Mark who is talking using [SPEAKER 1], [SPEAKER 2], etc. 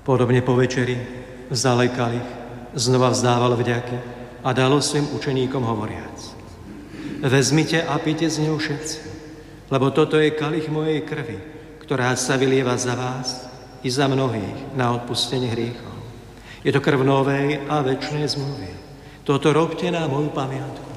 [SPEAKER 1] Podobne po večeri vzal kalich, znova vzdával vďaky a dal svojim učeníkom hovoriac: Vezmite a pite z neho všetci, lebo toto je kalich mojej krvi, ktorá sa vylieva za vás i za mnohých na odpustenie hriechov. Je to krv novej a večnej zmluvy. Toto robte na moju pamiatku.